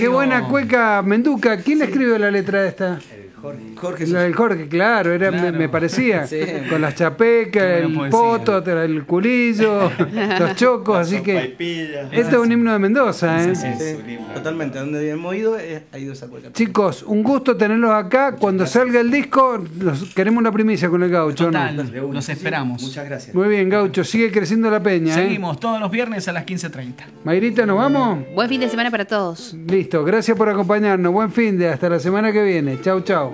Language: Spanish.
qué buena cueca, Menduca. ¿Quién le escribió la letra de esta? Jorge. El Jorge, claro, me parecía. Sí. Con las chapecas, el poto, el culillo, los chocos, así que. Este es un himno de Mendoza, ¿eh? Sí, totalmente. Donde hemos ido, ha ido esa cueca. Chicos, un gusto tenerlos acá. Cuando salga el disco, queremos una primicia con el Gaucho, Total, ¿no? los esperamos. Muchas gracias. Muy bien, Gaucho, sigue creciendo la peña, Seguimos todos los viernes a las 15:30. Mayrita, ¿nos vamos? Buen fin de semana para todos. Listo, gracias por acompañarnos. Buen fin de hasta la semana que viene. Chau, chau.